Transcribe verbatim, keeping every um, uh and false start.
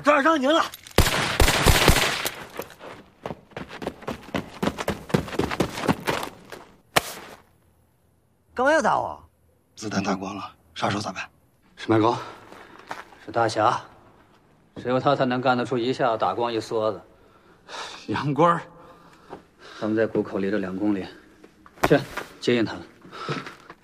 抓伤您了。干嘛要打我？ 子弹打光了，杀手咋办？ 是麦高， 是大侠，只有他才能干得出一下打光一梭子。 杨官， 他们在谷口离着两公里，去接应他们。